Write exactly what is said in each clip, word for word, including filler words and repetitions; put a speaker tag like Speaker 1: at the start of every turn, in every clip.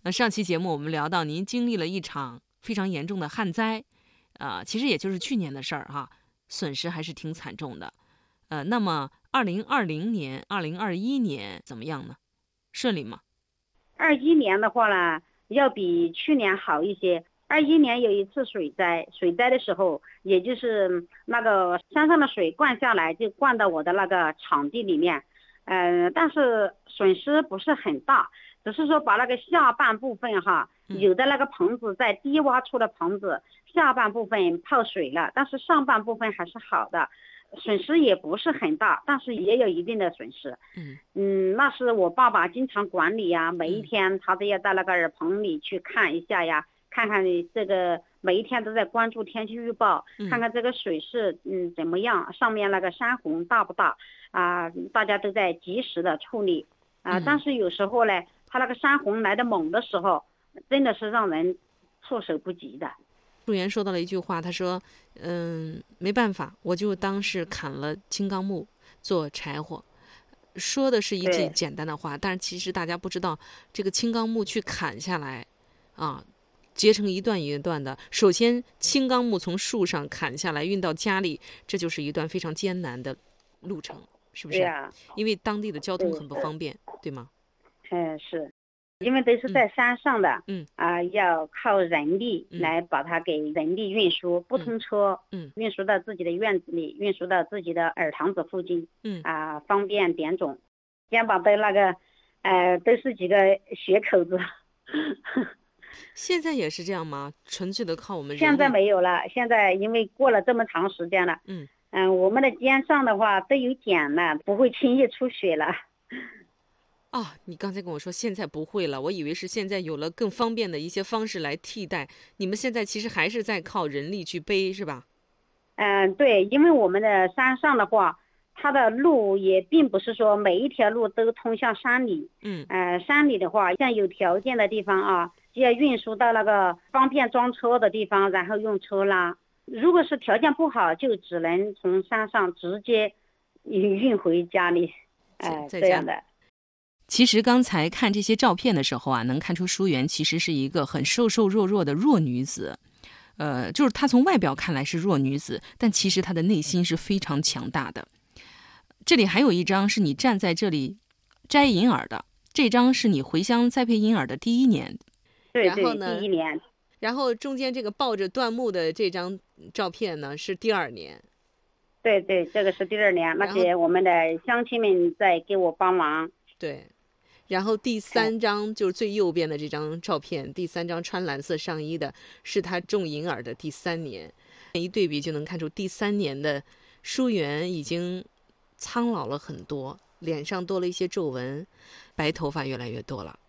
Speaker 1: 呃，上期节目我们聊到您经历了一场非常严重的旱灾，呃，其实也就是去年的事儿哈，损失还是挺惨重的。呃，那么二零二零年、二零二一年怎么样呢？顺利吗？
Speaker 2: 二一年的话呢，要比去年好一些。二一年有一次水灾，水灾的时候，也就是那个山上的水灌下来，就灌到我的那个场地里面，嗯、呃，但是损失不是很大，只是说把那个下半部分哈，有的那个棚子在低洼处的棚子，下半部分泡水了，但是上半部分还是好的。损失也不是很大，但是也有一定的损失。
Speaker 1: 嗯
Speaker 2: 嗯，那是我爸爸经常管理呀，每一天他都要到那个耳棚里去看一下呀，看看这个每一天都在关注天气预报，看看这个水势嗯怎么样，上面那个山洪大不大啊，大家都在及时的处理啊。但是有时候呢，他那个山洪来的猛的时候，真的是让人措手不及的。
Speaker 1: 树源说到了一句话，他说：“嗯，没办法，我就当是砍了青冈木做柴火。”说的是一句简单的话，但是其实大家不知道，这个青冈木去砍下来，啊，截成一段一段的。首先，青冈木从树上砍下来运到家里，这就是一段非常艰难的路程，是不是？
Speaker 2: 对呀、
Speaker 1: 因为当地的交通很不方便，对吗？
Speaker 2: 嗯，是。因为都是在山上的，
Speaker 1: 嗯
Speaker 2: 啊、呃，要靠人力来把它给人力运输，不通车，
Speaker 1: 嗯，
Speaker 2: 运输到自己的院子里，运输到自己的耳堂子附近，
Speaker 1: 嗯
Speaker 2: 啊、呃，方便点种。肩膀的那个，呃，都是几个血口子。
Speaker 1: 现在也是这样吗？纯粹的靠我们人力？
Speaker 2: 现在没有了，现在因为过了这么长时间了，
Speaker 1: 嗯
Speaker 2: 嗯、呃，我们的肩上的话都有茧了，不会轻易出血了。
Speaker 1: 哦，你刚才跟我说现在不会了，我以为是现在有了更方便的一些方式来替代。你们现在其实还是在靠人力去背，是吧？
Speaker 2: 嗯、呃，对，因为我们的山上的话，它的路也并不是说每一条路都通向山里。
Speaker 1: 嗯，
Speaker 2: 呃，山里的话，像有条件的地方啊，就要运输到那个方便装车的地方，然后用车拉。如果是条件不好，就只能从山上直接运回家里。呃，这样的。
Speaker 1: 其实刚才看这些照片的时候啊，能看出淑媛其实是一个很瘦瘦弱弱的弱女子。呃，就是她从外表看来是弱女子，但其实她的内心是非常强大的。这里还有一张是你站在这里摘银耳的，这张是你回乡栽培银耳的第一年。
Speaker 2: 对对，
Speaker 1: 然后呢，
Speaker 2: 第一年。
Speaker 1: 然后中间这个抱着椴木的这张照片呢是第二年。
Speaker 2: 对对，这个是第二年，那些我们的乡亲们在给我帮忙。
Speaker 1: 对。然后第三张就是最右边的这张照片，第三张穿蓝色上衣的是他种银耳的第三年，一对比就能看出第三年的淑媛已经苍老了很多，脸上多了一些皱纹，白头发越来越多了。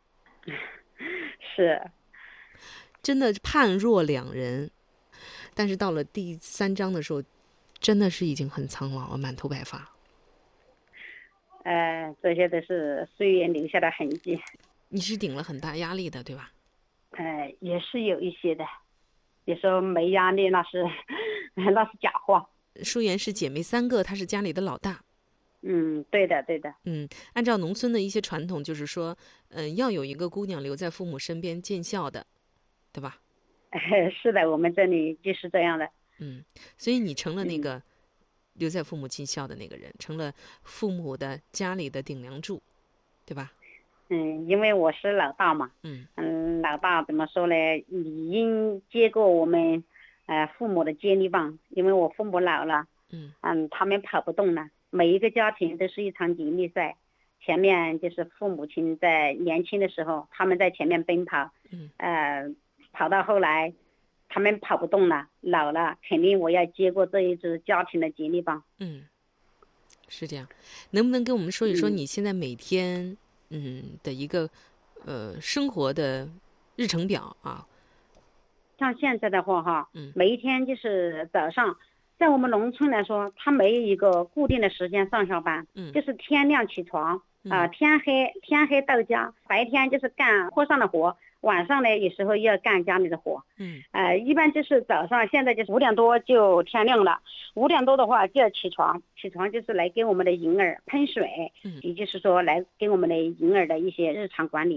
Speaker 2: 是，
Speaker 1: 真的判若两人。但是到了第三章的时候，真的是已经很苍老了，满头白发。
Speaker 2: 呃，这些都是岁月留下的痕迹。
Speaker 1: 你是顶了很大压力的，对吧？
Speaker 2: 呃，也是有一些的。你说没压力，那是那是假话。
Speaker 1: 淑媛是姐妹三个，她是家里的老大。
Speaker 2: 嗯，对的，对的。
Speaker 1: 嗯，按照农村的一些传统，就是说，嗯、呃，要有一个姑娘留在父母身边尽孝的，对吧？
Speaker 2: 呃，是的，我们这里就是这样的。
Speaker 1: 嗯，所以你成了那个留在父母尽孝的那个人，
Speaker 2: 嗯、
Speaker 1: 成了父母的家里的顶梁柱，对吧？
Speaker 2: 嗯，因为我是老大嘛。
Speaker 1: 嗯
Speaker 2: 嗯，老大怎么说呢？理应接过我们呃父母的接力棒，因为我父母老了。
Speaker 1: 嗯
Speaker 2: 嗯，他们跑不动了。每一个家庭都是一场接力赛，前面就是父母亲在年轻的时候，他们在前面奔跑。
Speaker 1: 嗯，
Speaker 2: 呃，跑到后来，他们跑不动了，老了，肯定我要接过这一支家庭的接力棒。
Speaker 1: 嗯，是这样。能不能跟我们说一说你现在每天嗯的一个呃生活的日程表啊？
Speaker 2: 像现在的话哈，
Speaker 1: 嗯，
Speaker 2: 每一天就是早上，在我们农村来说，他没有一个固定的时间上下班。
Speaker 1: 嗯，
Speaker 2: 就是天亮起床啊、呃，
Speaker 1: 嗯、
Speaker 2: 天黑天黑到家，白天就是干坡上的活，晚上呢有时候要干家里的活。
Speaker 1: 嗯，
Speaker 2: 呃，一般就是早上，现在就是五点多就天亮了，五点多的话就要起床，起床就是来给我们的银耳喷水。
Speaker 1: 嗯，
Speaker 2: 也就是说来给我们的银耳的一些日常管理。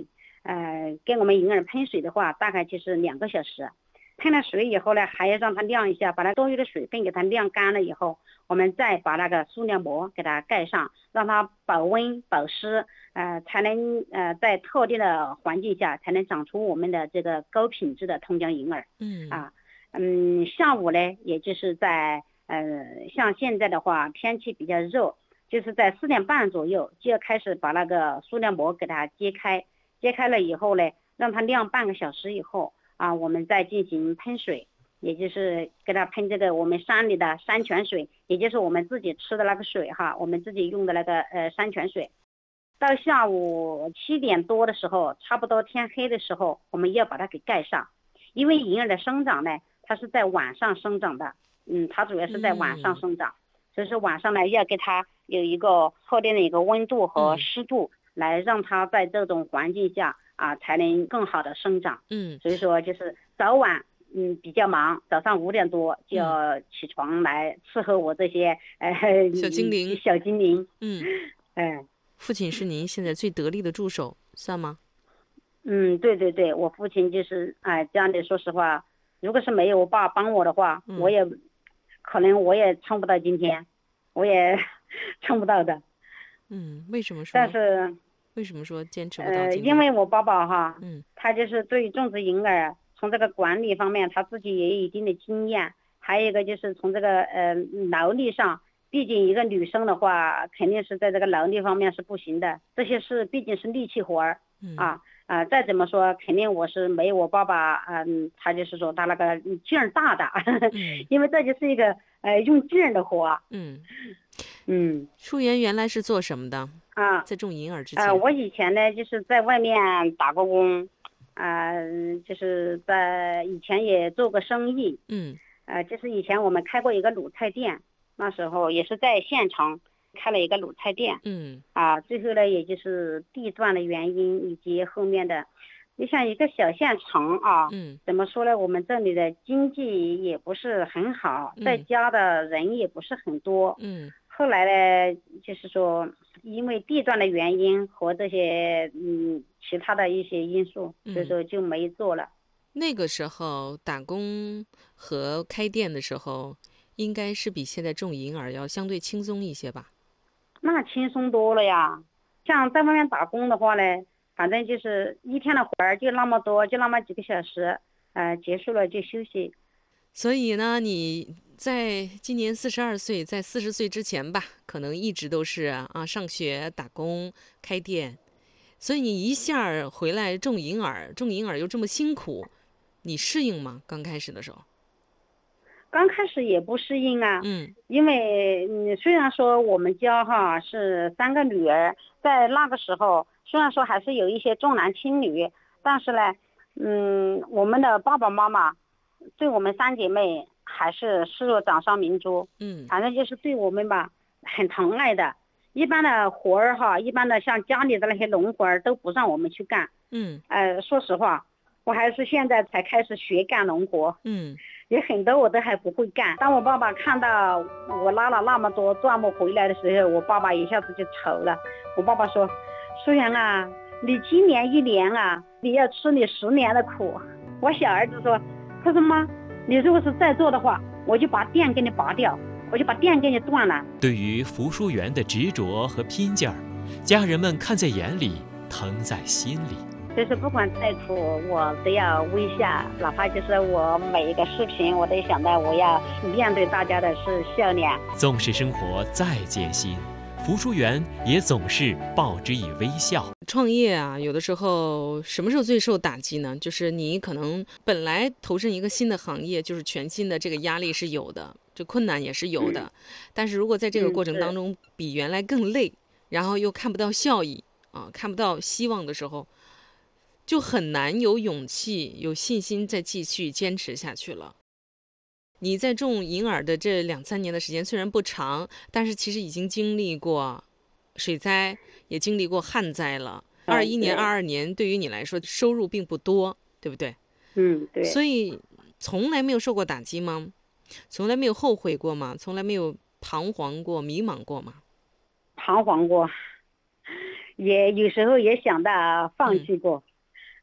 Speaker 2: 呃，给我们银耳喷水的话，大概就是两个小时。喷了水以后呢，还要让它晾一下，把它多余的水分给它晾干了以后，我们再把那个塑料膜给它盖上，让它保温保湿，呃，才能呃在特定的环境下才能长出我们的这个高品质的通江银耳。
Speaker 1: 嗯
Speaker 2: 啊，嗯，下午呢，也就是在呃像现在的话，天气比较热，就是在四点半左右就要开始把那个塑料膜给它揭开，揭开了以后呢，让它晾半个小时以后。啊，我们再进行喷水，也就是给它喷这个我们山里的山泉水，也就是我们自己吃的那个水哈，我们自己用的那个呃山泉水。到下午七点多的时候，差不多天黑的时候，我们要把它给盖上，因为银耳的生长呢，它是在晚上生长的，嗯，它主要是在晚上生长，嗯、所以说晚上呢要给它有一个特定的一个温度和湿度，嗯、来让它在这种环境下。啊，才能更好的生长。
Speaker 1: 嗯，
Speaker 2: 所以说就是早晚嗯比较忙，早上五点多就要起床来伺候我这些、嗯、呃
Speaker 1: 小精灵。
Speaker 2: 小精灵。
Speaker 1: 嗯，
Speaker 2: 哎、呃，
Speaker 1: 父亲是您现在最得力的助手，算吗？
Speaker 2: 嗯，对对对，我父亲就是哎、呃，这样的。说实话，如果是没有我爸帮我的话，嗯、我也可能我也撑不到今天，我也撑不到的。
Speaker 1: 嗯，为什么说？
Speaker 2: 但是。
Speaker 1: 为什么说坚持不到？
Speaker 2: 呃，因为我爸爸哈，
Speaker 1: 嗯，
Speaker 2: 他就是对种植银耳，从这个管理方面他自己也有一定的经验，还有一个就是从这个呃劳力上，毕竟一个女生的话，肯定是在这个劳力方面是不行的，这些是毕竟是力气活儿、嗯、啊啊、呃，再怎么说，肯定我是没有我爸爸，嗯、呃，他就是说他那个劲儿大的，嗯、因为这就是一个呃用劲儿的活。
Speaker 1: 嗯
Speaker 2: 嗯，
Speaker 1: 淑媛原来是做什么的？
Speaker 2: 啊，
Speaker 1: 在种银耳之前，
Speaker 2: 呃，我以前呢就是在外面打过工，啊、呃，就是在以前也做过生意，
Speaker 1: 嗯，
Speaker 2: 呃，就是以前我们开过一个卤菜店，那时候也是在县城开了一个卤菜店，
Speaker 1: 嗯，
Speaker 2: 啊，最后呢也就是地段的原因以及后面的，你像一个小县城啊，
Speaker 1: 嗯，
Speaker 2: 怎么说呢？我们这里的经济也不是很好，在家的人也不是很多，
Speaker 1: 嗯。
Speaker 2: 后来呢，就是说，因为地段的原因和这些嗯其他的一些因素，所以说就没做了。嗯、
Speaker 1: 那个时候打工和开店的时候，应该是比现在种银耳要相对轻松一些吧？
Speaker 2: 那轻松多了呀！像在外面打工的话呢，反正就是一天的活儿就那么多，就那么几个小时，呃，结束了就休息。
Speaker 1: 所以呢，你在今年四十二岁，在四十岁之前吧，可能一直都是啊上学、打工、开店，所以你一下回来种银耳，种银耳又这么辛苦，你适应吗？刚开始的时候？
Speaker 2: 刚开始也不适应啊，
Speaker 1: 嗯，
Speaker 2: 因为嗯，虽然说我们家哈是三个女儿，在那个时候虽然说还是有一些重男轻女，但是呢，嗯，我们的爸爸妈妈对我们三姐妹还是视若掌上明珠，
Speaker 1: 嗯，
Speaker 2: 反正就是对我们吧很疼爱的。一般的活儿哈，一般的像家里的那些农活儿都不让我们去干，
Speaker 1: 嗯，
Speaker 2: 呃，说实话，我还是现在才开始学干农活，
Speaker 1: 嗯。
Speaker 2: 有很多我都还不会干。当我爸爸看到我拉了那么多钻木回来的时候，我爸爸一下子就愁了。我爸爸说：“淑媛啊，你今年一年啊，你要吃你十年的苦。”我小儿子说：“他说妈，你如果是再做的话，我就把电给你拔掉，我就把电给你断了。”
Speaker 3: 对于福淑媛的执着和拼劲儿，家人们看在眼里，疼在心里。
Speaker 2: 就是不管再苦，我都要微笑，哪怕就是我每一个视频，我都想到我要面对大家的是笑脸。
Speaker 3: 纵使生活再艰辛，福淑媛也总是报之以微笑。
Speaker 1: 创业啊，有的时候什么时候最受打击呢？就是你可能本来投身一个新的行业，就是全新的，这个压力是有的，这困难也是有的。嗯、但是如果在这个过程当中、嗯、比原来更累，然后又看不到效益啊，看不到希望的时候，就很难有勇气、有信心再继续坚持下去了。你在种银耳的这两三年的时间虽然不长，但是其实已经经历过水灾，也经历过旱灾了。二一年、二二年对于你来说收入并不多，对不对？
Speaker 2: 嗯，对。
Speaker 1: 所以从来没有受过打击吗？从来没有后悔过吗？从来没有彷徨过、迷茫过吗？
Speaker 2: 彷徨过，也有时候也想到放弃过。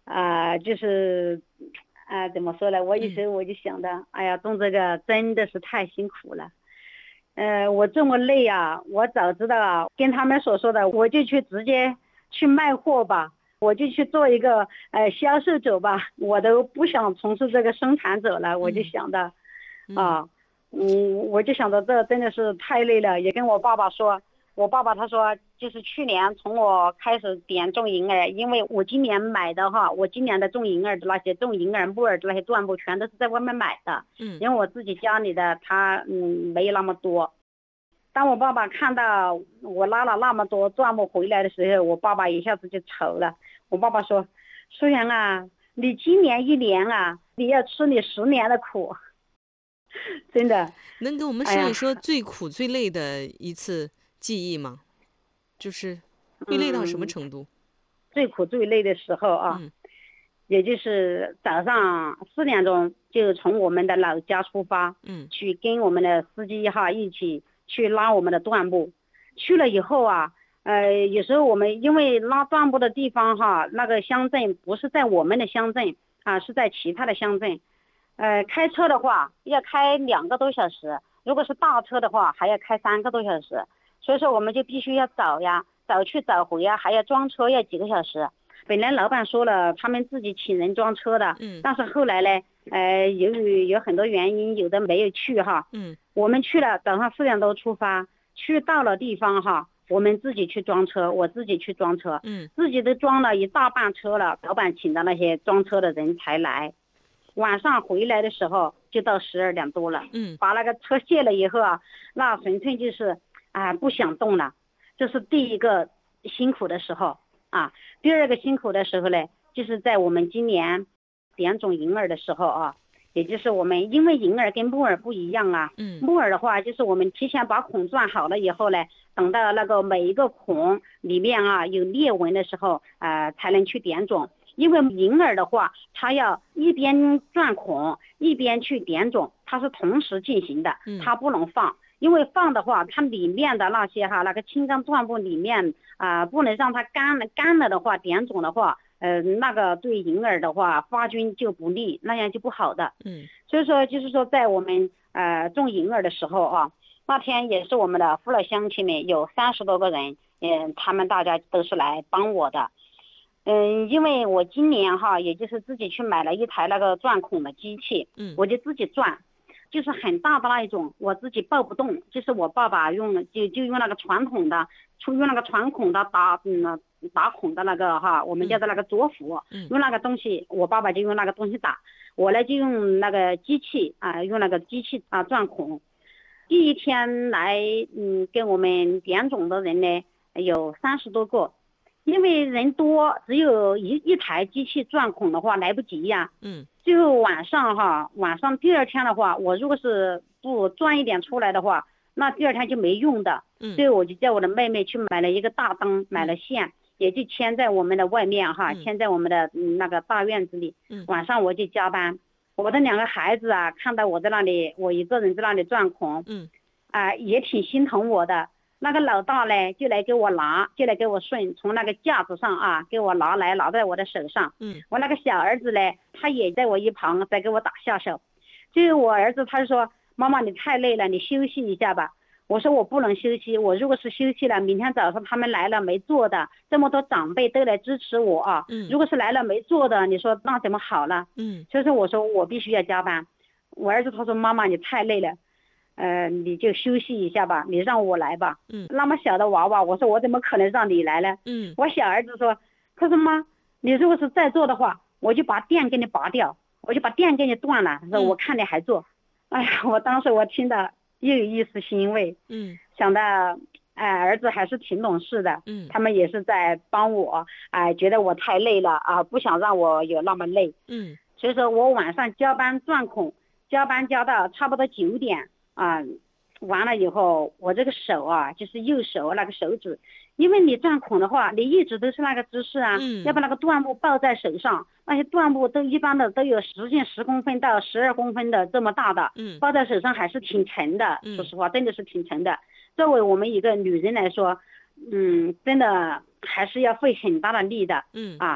Speaker 2: 啊、就是啊、怎么说呢？我有时候我就想到，哎呀，种这个真的是太辛苦了。呃，我这么累啊，我早知道啊，跟他们所说的，我就去直接去卖货吧，我就去做一个呃销售者吧，我都不想从事这个生产者了。我就想到，啊，嗯，我就想到这真的是太累了，也跟我爸爸说。我爸爸他说，就是去年从我开始点种银耳，因为我今年买的哈，我今年的种银耳的那些种银耳木耳的那些缎布全都是在外面买的，
Speaker 1: 嗯，
Speaker 2: 因为我自己家里的他嗯没有那么多。当我爸爸看到我拉了那么多缎木回来的时候，我爸爸一下子就愁了。我爸爸说：“苏阳啊，你今年一年啊，你要吃你十年的苦。”真的。
Speaker 1: 能给我们
Speaker 2: 哎呀，
Speaker 1: 说一说最苦最累的一次记忆吗？就是会累到什么
Speaker 2: 嗯，
Speaker 1: 程度？
Speaker 2: 最苦最累的时候啊，
Speaker 1: 嗯
Speaker 2: 也就是早上四点钟就从我们的老家出发，
Speaker 1: 嗯
Speaker 2: 去跟我们的司机哈一起去拉我们的缎布。去了以后啊，呃，有时候我们因为拉缎布的地方哈，那个乡镇不是在我们的乡镇啊，是在其他的乡镇。呃，开车的话要开两个多小时，如果是大车的话还要开三个多小时。所以说我们就必须要早呀，早去早回呀，还要装车要几个小时。本来老板说了他们自己请人装车的，
Speaker 1: 嗯
Speaker 2: 但是后来呢，呃，由于有很多原因，有的没有去哈。
Speaker 1: 嗯
Speaker 2: 我们去了，早上四点多出发，去到了地方哈，我们自己去装车，我自己去装车，
Speaker 1: 嗯
Speaker 2: 自己都装了一大半车了，老板请的那些装车的人才来。晚上回来的时候就到十二点多了，
Speaker 1: 嗯
Speaker 2: 把那个车卸了以后啊，那纯粹就是啊不想动了，这是第一个辛苦的时候啊。第二个辛苦的时候呢，就是在我们今年点种银耳的时候啊，也就是我们因为银耳跟木耳不一样啊，
Speaker 1: 嗯
Speaker 2: 木耳的话就是我们提前把孔钻好了以后呢，等到那个每一个孔里面啊有裂纹的时候啊、呃，才能去点种。因为银耳的话，它要一边钻孔一边去点种，它是同时进行的，它不能放。因为放的话，它里面的那些哈那个青钢缎布里面啊、呃，不能让它干了，干了的话点种的话，呃，那个对银耳的话发菌就不利，那样就不好的。
Speaker 1: 嗯，
Speaker 2: 所以说就是说在我们呃种银耳的时候啊，那天也是我们的父老乡亲们有三十多个人，嗯，他们大家都是来帮我的。嗯，因为我今年哈，也就是自己去买了一台那个钻孔的机器，
Speaker 1: 嗯，
Speaker 2: 我就自己钻，就是很大的那一种，我自己抱不动，就是我爸爸用的，就就用那个传统的，出用那个传孔的打嗯打孔的那个哈，我们叫的那个左斧，
Speaker 1: 嗯，
Speaker 2: 用那个东西，我爸爸就用那个东西打，我呢就用那个机器啊，用那个机器啊钻孔。第一天来嗯跟我们点种的人呢有三十多个。因为人多，只有一一台机器钻孔的话来不及呀。
Speaker 1: 嗯，
Speaker 2: 最后晚上哈，晚上第二天的话，我如果是不钻一点出来的话，那第二天就没用的。
Speaker 1: 嗯，
Speaker 2: 所以我就叫我的妹妹去买了一个大灯，买了线，嗯、也就牵在我们的外面哈，牵在我们的、嗯、那个大院子里。
Speaker 1: 嗯，
Speaker 2: 晚上我就加班，我的两个孩子啊，看到我在那里，我一个人在那里钻孔，
Speaker 1: 嗯，
Speaker 2: 啊、呃，也挺心疼我的。那个老大呢，就来给我拿，就来给我顺，从那个架子上啊，给我拿来，拿在我的手上。
Speaker 1: 嗯，
Speaker 2: 我那个小儿子呢，他也在我一旁在给我打下手。最后我儿子他说：“妈妈，你太累了，你休息一下吧。”我说：“我不能休息，我如果是休息了，明天早上他们来了没做的，这么多长辈都来支持我啊。
Speaker 1: 嗯，
Speaker 2: 如果是来了没做的，你说那怎么好了？
Speaker 1: 嗯，
Speaker 2: 所以说我说我必须要加班。我儿子他说：“妈妈，你太累了。”呃，你就休息一下吧，你让我来吧。
Speaker 1: 嗯，
Speaker 2: 那么小的娃娃，我说我怎么可能让你来呢？
Speaker 1: 嗯，
Speaker 2: 我小儿子说，他说妈，你如果是再做的话，我就把电给你拔掉，我就把电给你断了。他说我看你还做。嗯、哎呀，我当时我听到又有一丝欣慰。
Speaker 1: 嗯，
Speaker 2: 想到哎、呃，儿子还是挺懂事的。
Speaker 1: 嗯，
Speaker 2: 他们也是在帮我，哎、呃，觉得我太累了啊，不想让我有那么累。
Speaker 1: 嗯，
Speaker 2: 所以说我晚上加班钻孔，加班加到差不多九点。啊，完了以后，我这个手啊，就是右手那个手指，因为你钻孔的话，你一直都是那个姿势啊，
Speaker 1: 嗯、
Speaker 2: 要把那个缎布抱在手上，那些缎布都一般的都有直径十公分到十二公分的这么大的，
Speaker 1: 嗯，
Speaker 2: 抱在手上还是挺沉的，
Speaker 1: 嗯、
Speaker 2: 说实话，真的是挺沉的。作为我们一个女人来说，嗯，真的还是要费很大的力的，
Speaker 1: 嗯
Speaker 2: 啊。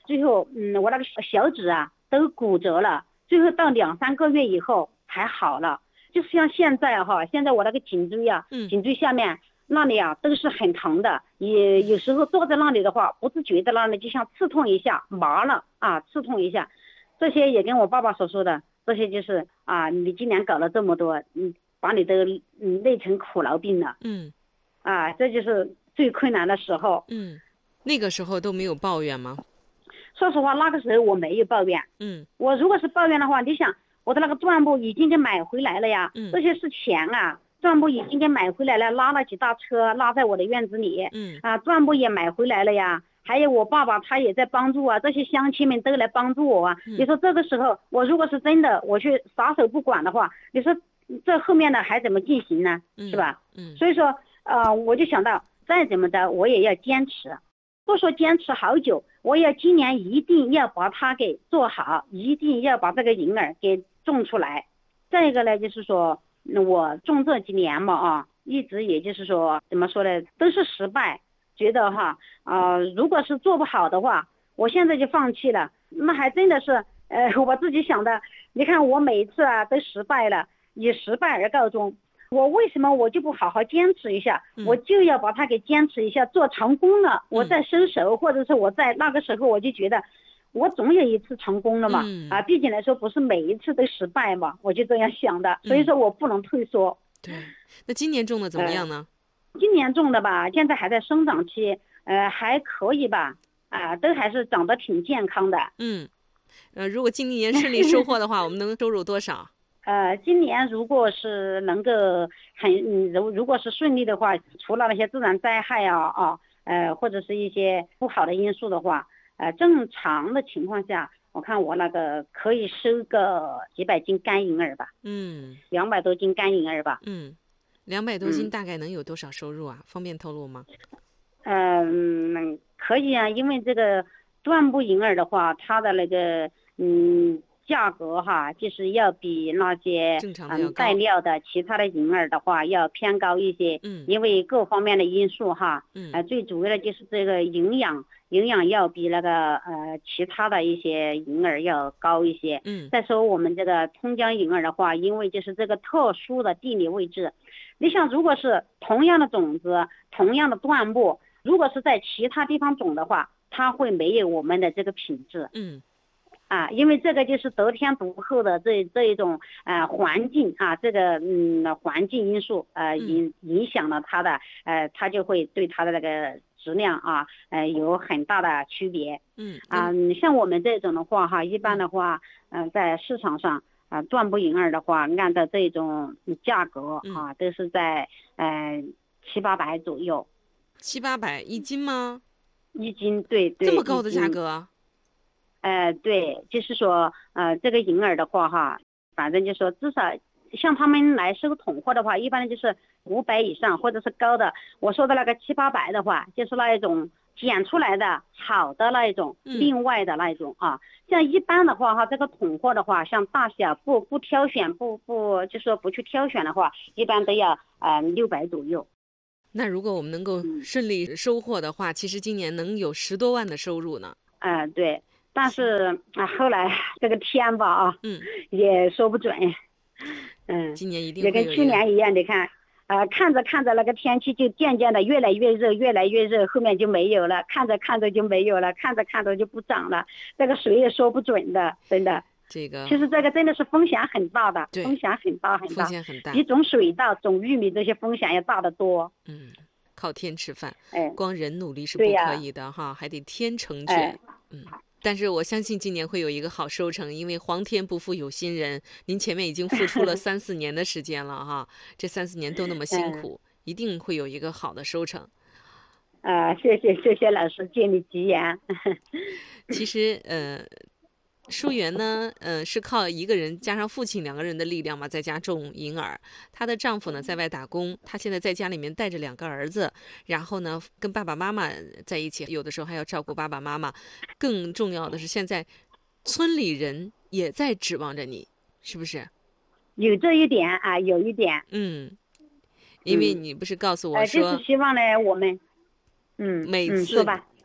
Speaker 2: 最后嗯我那个小指啊都骨折了，最后到两三个月以后才好了。就是像现在哈，现在我那个颈椎啊，
Speaker 1: 嗯
Speaker 2: 颈椎下面那里啊都是很疼的，也有时候坐在那里的话，不自觉的那里就像刺痛一下，麻了啊，刺痛一下。这些也跟我爸爸所说的，这些就是啊，你今年搞了这么多，嗯，把你都嗯累成苦劳病了。
Speaker 1: 嗯
Speaker 2: 啊，这就是最困难的时候。
Speaker 1: 嗯，那个时候都没有抱怨吗？
Speaker 2: 说实话，那个时候我没有抱怨。
Speaker 1: 嗯，
Speaker 2: 我如果是抱怨的话，你想我的那个篆布已经给买回来了呀，
Speaker 1: 嗯
Speaker 2: 这些是钱啊，篆布已经给买回来了，拉了几大车拉在我的院子里。
Speaker 1: 嗯
Speaker 2: 啊，篆布也买回来了呀，还有我爸爸他也在帮助啊，这些乡亲们都来帮助我啊。
Speaker 1: 嗯
Speaker 2: 你说这个时候我如果是真的我去撒手不管的话，你说这后面的还怎么进行呢？
Speaker 1: 嗯
Speaker 2: 是吧？
Speaker 1: 嗯
Speaker 2: 所以说呃，我就想到再怎么着我也要坚持，不说坚持好久，我要今年一定要把它给做好，一定要把这个银耳给种出来。再一个呢，就是说我种这几年嘛啊，一直也就是说怎么说呢，都是失败，觉得哈啊、呃，如果是做不好的话，我现在就放弃了，那还真的是呃我自己想的，你看我每一次啊都失败了，以失败而告终。我为什么我就不好好坚持一下，
Speaker 1: 嗯
Speaker 2: 我就要把它给坚持一下，做成功了，我
Speaker 1: 嗯
Speaker 2: 再收手，或者是我在那个时候我就觉得我总有一次成功了嘛。
Speaker 1: 嗯
Speaker 2: 啊，毕竟来说不是每一次都失败嘛，我就这样想的，所以说我不能退缩。
Speaker 1: 对，那今年种的怎么样呢？
Speaker 2: 今年种的吧，现在还在生长期，呃，还可以吧，啊，都还是长得挺健康的。
Speaker 1: 嗯，呃，如果今年顺利收获的话，我们能收入多少？
Speaker 2: 呃，今年如果是能够很，嗯，如如果是顺利的话，除了那些自然灾害啊啊，呃，或者是一些不好的因素的话，呃，正常的情况下，我看我那个可以收个几百斤干银耳吧，
Speaker 1: 嗯
Speaker 2: 两百多斤干银耳吧。
Speaker 1: 嗯，两百多斤
Speaker 2: 嗯
Speaker 1: 大概能有多少收入啊？方便透露吗？
Speaker 2: 嗯，可以啊，因为这个篆布银耳的话，它的那个嗯。价格哈，就是要比那些
Speaker 1: 正常的要
Speaker 2: 嗯
Speaker 1: 高
Speaker 2: 带料的其他的银耳的话要偏高一些。
Speaker 1: 嗯
Speaker 2: 因为各方面的因素哈。
Speaker 1: 嗯
Speaker 2: 呃，最主要的就是这个营养，营养要比那个呃其他的一些银耳要高一些。
Speaker 1: 嗯
Speaker 2: 再说我们这个通江银耳的话，因为就是这个特殊的地理位置，你想如果是同样的种子，同样的篆布，如果是在其他地方种的话，它会没有我们的这个品质。
Speaker 1: 嗯
Speaker 2: 啊，因为这个就是得天独厚的这这一种呃环境啊，这个嗯环境因素呃影影响了它的呃，它就会对它的那个质量啊呃有很大的区别。
Speaker 1: 嗯
Speaker 2: 啊，像我们这种的话哈，一般的话，嗯、呃，在市场上啊，篆布银耳的话，按照这种价格啊，都是在呃七八百左右。
Speaker 1: 七八百一斤吗？
Speaker 2: 一斤，对对。
Speaker 1: 这么高的价格啊？
Speaker 2: 呃，对，就是说，呃，这个银耳的话哈，反正就说至少像他们来收桶货的话，一般就是五百以上，或者是高的。我说的那个七八百的话，就是那一种剪出来的好的那一种，
Speaker 1: 嗯
Speaker 2: 另外的那一种啊。像一般的话哈，这个桶货的话，像大小不不挑选，不不就说不去挑选的话，一般都要呃六百左右。
Speaker 1: 那如果我们能够顺利收获的话，其实今年能有十多万的收入呢。
Speaker 2: 啊、呃，对。但是啊，后来这个天吧啊，
Speaker 1: 嗯，
Speaker 2: 也说不准，嗯，
Speaker 1: 今年一定
Speaker 2: 也跟去年一样，你看，呃，看着看着那个天气就渐渐的越来越热，越来越热，后面就没有了，看着看着就没有了，看着看着就不长了，这个谁也说不准的，真的。
Speaker 1: 这个
Speaker 2: 其实这个真的是风险很大的，
Speaker 1: 对，
Speaker 2: 风险很大很大，
Speaker 1: 风险很大，
Speaker 2: 比种水稻、种玉米这些风险要大得多。
Speaker 1: 嗯，靠天吃饭，
Speaker 2: 哎，
Speaker 1: 光人努力是不可以的哈，还得天成全，
Speaker 2: 哎、
Speaker 1: 嗯。但是我相信今年会有一个好收成，因为皇天不负有心人，您前面已经付出了三四年的时间了哈，这三四年都那么辛苦，
Speaker 2: 嗯、
Speaker 1: 一定会有一个好的收成。
Speaker 2: 啊、呃，谢谢谢谢老师，借你吉言。
Speaker 1: 其实呃。淑媛呢，呃，是靠一个人加上父亲两个人的力量嘛，在家种银耳。她的丈夫呢在外打工，她现在在家里面带着两个儿子，然后呢跟爸爸妈妈在一起，有的时候还要照顾爸爸妈妈。更重要的是，现在村里人也在指望着你，是不是？
Speaker 2: 有这一点啊，有一点。
Speaker 1: 嗯，因为你不是告诉我说，
Speaker 2: 呃、就是希望呢，我们，嗯，
Speaker 1: 每次、
Speaker 2: 嗯、说吧。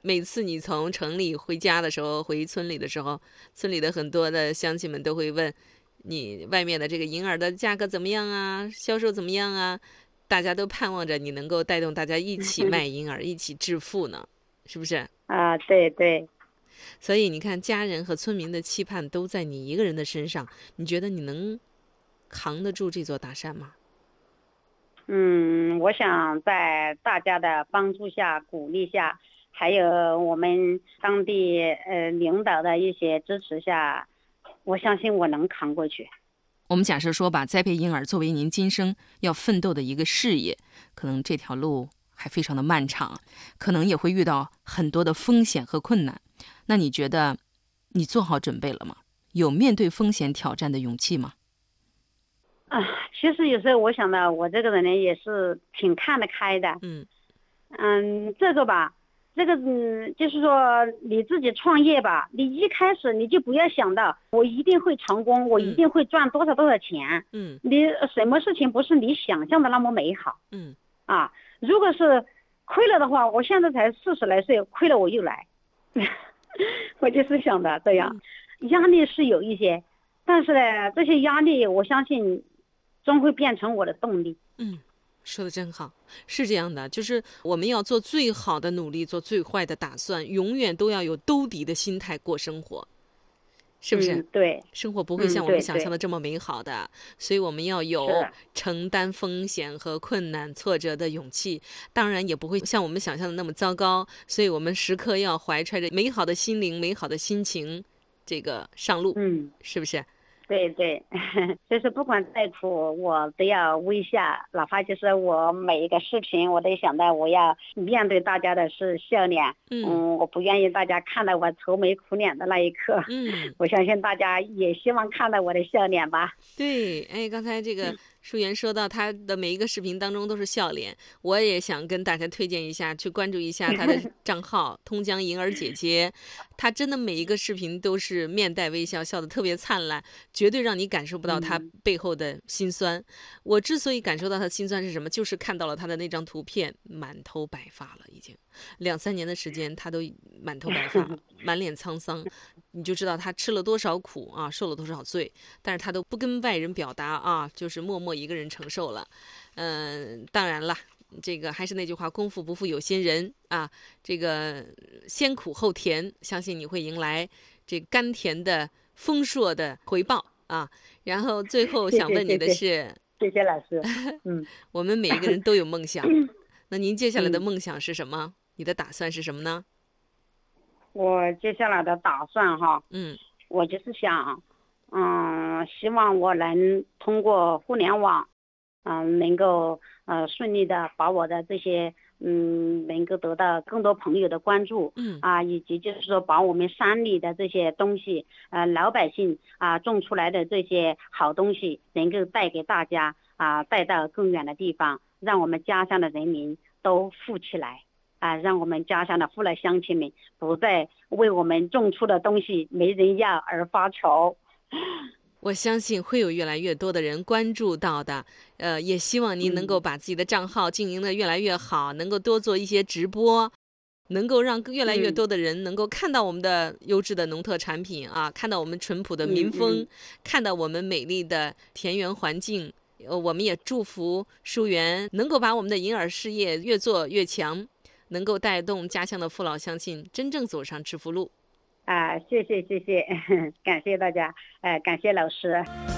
Speaker 1: 每次你从城里回家的时候，回村里的时候，村里的很多的乡亲们都会问你外面的这个银耳的价格怎么样啊，销售怎么样啊？大家都盼望着你能够带动大家一起卖银耳，一起致富呢，是不是？
Speaker 2: 啊，对对。
Speaker 1: 所以你看，家人和村民的期盼都在你一个人的身上，你觉得你能扛得住这座大山吗？
Speaker 2: 嗯，我想在大家的帮助下、鼓励下，还有我们当地呃领导的一些支持下，我相信我能扛过去。
Speaker 1: 我们假设说，把栽培银耳作为您今生要奋斗的一个事业，可能这条路还非常的漫长，可能也会遇到很多的风险和困难。那你觉得你做好准备了吗？有面对风险挑战的勇气吗？
Speaker 2: 啊，其实有时候我想到，我这个人呢也是挺看得开的。
Speaker 1: 嗯
Speaker 2: 嗯，这个吧，这个嗯，就是说你自己创业吧，你一开始你就不要想到我一定会成功，我一定会赚多少多少钱。
Speaker 1: 嗯，
Speaker 2: 你什么事情不是你想象的那么美好？
Speaker 1: 嗯
Speaker 2: 啊，如果是亏了的话，我现在才四十来岁，亏了我又来。我就是想的这样，压力是有一些，但是呢，这些压力我相信终会变成我的动力。
Speaker 1: 嗯，说的真好，是这样的，就是我们要做最好的努力，做最坏的打算，永远都要有兜底的心态过生活，是不是？
Speaker 2: 嗯、对，
Speaker 1: 生活不会像我们想象的这么美好的，嗯、所以我们要有承担风险和困难挫折的勇气，当然也不会像我们想象的那么糟糕，所以我们时刻要怀揣着美好的心灵、美好的心情，这个上路，
Speaker 2: 嗯，
Speaker 1: 是不是？
Speaker 2: 对对，就是不管再苦，我都要微笑，哪怕就是我每一个视频，我都想到我要面对大家的是笑脸。嗯, 嗯，我不愿意大家看到我愁眉苦脸的那一刻。嗯，我相信大家也希望看到我的笑脸吧。
Speaker 1: 对，哎，刚才这个淑媛说到她的每一个视频当中都是笑脸，我也想跟大家推荐一下，去关注一下她的账号通江银儿姐姐，她真的每一个视频都是面带微笑，笑得特别灿烂，绝对让你感受不到她背后的辛酸。嗯、我之所以感受到她的辛酸是什么，就是看到了她的那张图片，满头白发了，已经两三年的时间，她都满头白发，满脸沧桑，你就知道她吃了多少苦啊，受了多少罪，但是她都不跟外人表达啊，就是默默一个人承受了。嗯、呃，当然了，这个还是那句话，功夫不负有心人啊，这个先苦后甜，相信你会迎来这甘甜的丰硕的回报啊。然后最后想问你的是，
Speaker 2: 谢谢, 谢谢老师。嗯，
Speaker 1: 我们每一个人都有梦想，那您接下来的梦想是什么？嗯、你的打算是什么呢？
Speaker 2: 我接下来的打算哈，嗯，我就是想。嗯，希望我能通过互联网，嗯，能够呃顺利的把我的这些嗯能够得到更多朋友的关注，嗯啊，以及就是说把我们山里的这些东西，呃老百姓啊种出来的这些好东西，能够带给大家啊，带到更远的地方，让我们家乡的人民都富起来。啊，让我们家乡的父老乡亲们不再为我们种出的东西没人要而发愁。
Speaker 1: 我相信会有越来越多的人关注到的，呃，也希望您能够把自己的账号经营的越来越好，嗯、能够多做一些直播，能够让越来越多的人能够看到我们的优质的农特产品啊，看到我们淳朴的民风，嗯嗯、看到我们美丽的田园环境。呃，我们也祝福淑媛能够把我们的银耳事业越做越强，能够带动家乡的父老乡亲真正走上致富路。
Speaker 2: 啊，谢谢谢谢，感谢大家，呃，感谢老师。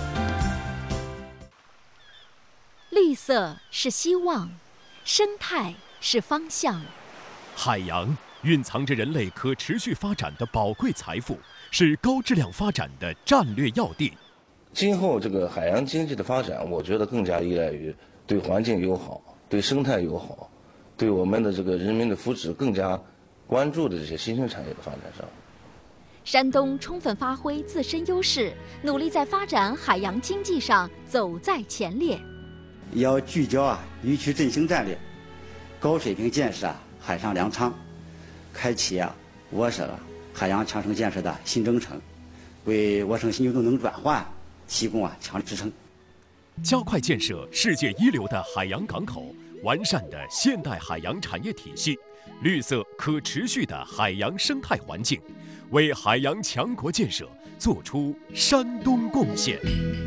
Speaker 4: 绿色是希望，生态是方向。
Speaker 5: 海洋蕴藏着人类可持续发展的宝贵财富，是高质量发展的战略要地。
Speaker 6: 今后这个海洋经济的发展，我觉得更加依赖于对环境友好、对生态友好、对我们的这个人民的福祉更加关注的这些新兴产业的发展上。
Speaker 4: 山东充分发挥自身优势，努力在发展海洋经济上走在前列。
Speaker 7: 要聚焦啊渔区振兴战略，高水平建设啊海上粮仓，开启啊我省啊海洋强城建设的新征程，为我省新旧动能转换提供啊强力支撑。
Speaker 5: 加快建设世界一流的海洋港口，完善的现代海洋产业体系，绿色可持续的海洋生态环境，为海洋强国建设做出山东贡献。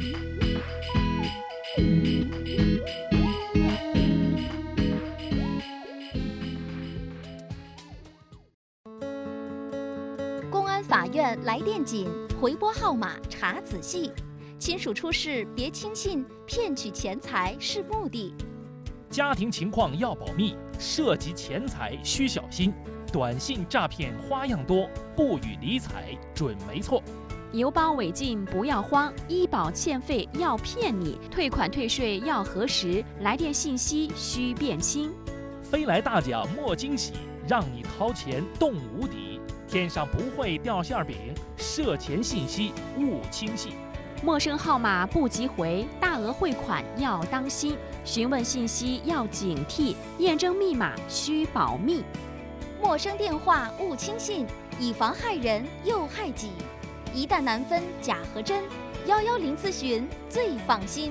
Speaker 4: 公安法院来电紧，回拨号码查仔细。亲属出事别轻信，骗取钱财是目的。
Speaker 8: 家庭情况要保密，涉及钱财需小心。短信诈骗花样多，不予理睬准没错。
Speaker 9: 邮包违禁不要慌，医保欠费要骗你，退款退税要核实，来电信息需辨清。
Speaker 8: 飞来大奖莫惊喜，让你掏钱动无底。天上不会掉馅饼，涉钱信息勿轻信。
Speaker 9: 陌生号码不急回，大额汇款要当心，询问信息要警惕，验证密码需保密。
Speaker 4: 陌生电话勿轻信，以防害人又害己。一旦难分假和真，幺幺零咨询最放心。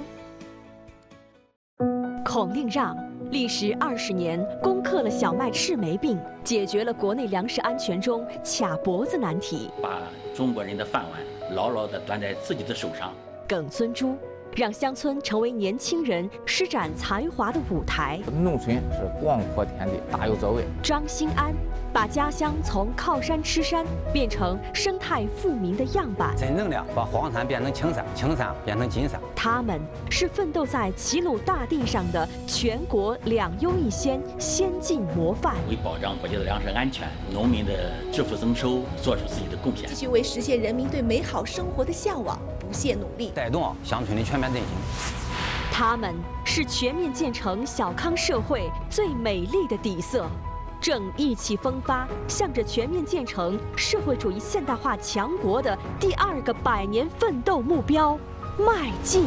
Speaker 10: 孔令让历时二十年，攻克了小麦赤霉病，解决了国内粮食安全中卡脖子难题，
Speaker 11: 把中国人的饭碗牢牢地端在自己的手上。
Speaker 10: 耿孙洙让乡村成为年轻人施展才华的舞台。
Speaker 12: 农村是广阔天地，大有作为。
Speaker 10: 张兴安把家乡从靠山吃山变成生态富民的样板，
Speaker 12: 真正的把荒山变成青山，青山变成金山。
Speaker 10: 他们是奋斗在齐鲁大地上的全国两优一先先进模范，
Speaker 11: 为保障国家的粮食安全、农民的致富增收做出自己的贡献，
Speaker 13: 继续为实现人民对美好生活的向往不懈努力，
Speaker 12: 带动乡村的全面振兴。
Speaker 10: 他们是全面建成小康社会最美丽的底色，正意气风发，向着全面建成社会主义现代化强国的第二个百年奋斗目标迈进。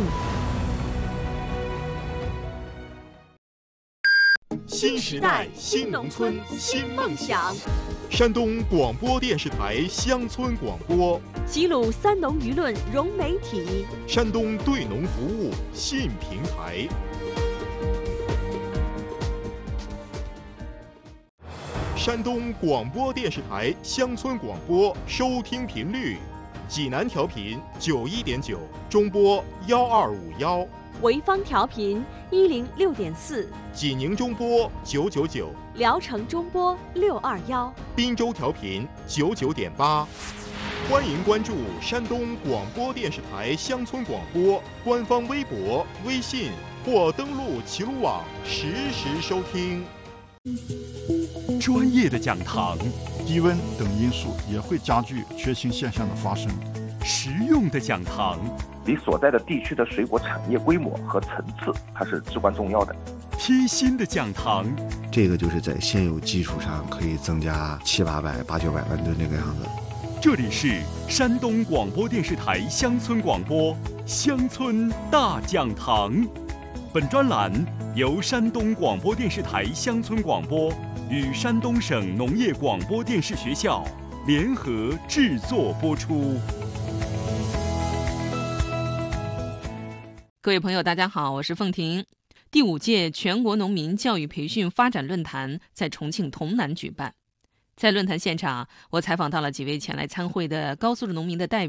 Speaker 14: 新时代新农村新梦想，山东广播电视台乡村广播，
Speaker 10: 齐鲁三农舆论融媒体，
Speaker 14: 山东对农服务信平台。山东广播电视台乡村广播收听频率：济南调频九一点九，中波幺二五幺；
Speaker 10: 潍坊调频一零六点四，
Speaker 14: 济宁中波九九九，
Speaker 10: 聊城中波六二幺，
Speaker 14: 滨州调频九九点八。欢迎关注山东广播电视台乡村广播官方微博、微信，或登录齐鲁网实时收听。
Speaker 5: 专业的讲堂，
Speaker 15: 低温等因素也会加剧缺氢现象的发生。
Speaker 5: 实用的讲堂，
Speaker 16: 你所在的地区的水果产业规模和层次，它是至关重要的。
Speaker 5: 贴心的讲堂，
Speaker 17: 这个就是在现有基础上可以增加七八百、八九百万吨这个样子。
Speaker 5: 这里是山东广播电视台乡村广播乡村大讲堂。本专栏由山东广播电视台乡村广播与山东省农业广播电视学校联合制作播出。
Speaker 1: 各位朋友大家好，我是凤婷。第五届全国农民教育培训发展论坛在重庆潼南举办。在论坛现场，我采访到了几位前来参会的高素质农民的代表。